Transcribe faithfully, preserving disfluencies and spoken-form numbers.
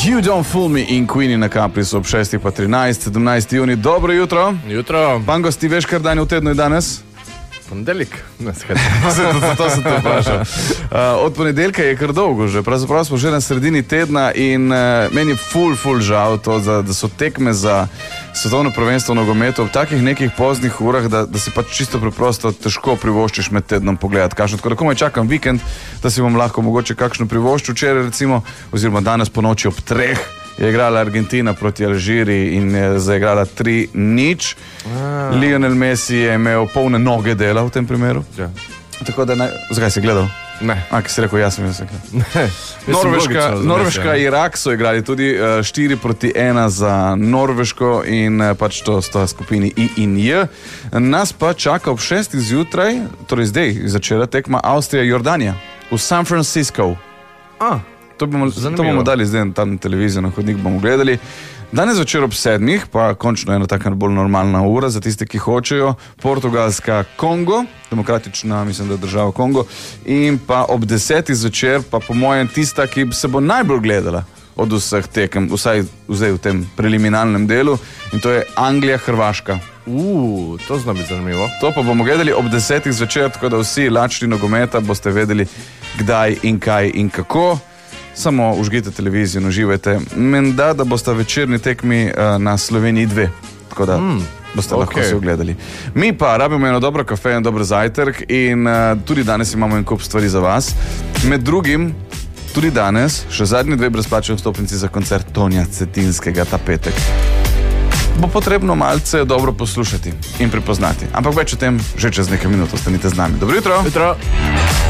You Don't Fool Me in Queenie na Caprisu ob šestih pa trinajst, sedemnajsti junij. Dobro jutro. Jutro. Pangos, ti veš, kar dan je v tednu je danes? Ponedeljek. Zato sem te vprašal. Uh, od ponedeljka je kar dolgo že. Pravzaprav smo že na sredini tedna in uh, meni je ful, ful žal to, da, da so tekme za svetovno prvenstvo v nogometu ob takih nekih poznih urah, da, da si pač čisto preprosto težko privoščiš med tednom pogledati. Kakšno, tako da komaj čakam vikend, da si bom lahko mogoče kakšno privoščil. Včeraj recimo, oziroma danes po noči ob treh, je igrala Argentina proti Alžiriji in je zaigrala tri nič. Ah. Lionel Messi je imel polne noge dela v tem primeru. Ja. Tako da, ne, zakaj si gledal? Ne. A, ki si rekel, jaz sem jaz rekel. Ne. Norveška, Norveška Irak so igrali tudi štiri proti ena za Norveško in pač to sta skupini I in J. Nas pa čaka ob šestih zjutraj, torej zdaj začela tekma Avstrija-Jordanija v San Francisco. A. To bomo, to bomo dali zdaj tam na televizijo, na hodnik bomo gledali. Danes večer ob sedmih, pa končno ena taka bolj normalna ura za tiste, ki hočejo, Portugalska Kongo, demokratična, mislim, da je država Kongo, in pa ob desetih zvečer, pa po mojem tista, ki se bo najbolj gledala od vseh tekem, vsaj zdaj v tem preliminarnem delu, in to je Anglija-Hrvaška. Uuu, to zna biti zanimivo. To pa bomo gledali ob desetih zvečer, tako da vsi lačni nogometa boste vedeli, kdaj in kaj in kako. Samo užgite televizijo in uživajte. Menda, da boste večerni tekmi uh, na Sloveniji dve. Tako da mm, boste okay. lahko se ogledali. Mi pa rabimo eno dobro kafe in dober zajtrk in uh, tudi danes imamo en kup stvari za vas. Med drugim, tudi danes, še zadnji dve brezplačni vstopnici za koncert Tonija Cetinskega ta petek. Bo potrebno malce dobro poslušati in prepoznati. Ampak več o tem že čez nekaj minut. Ostanite z nami. Dobro jutro! Jutro!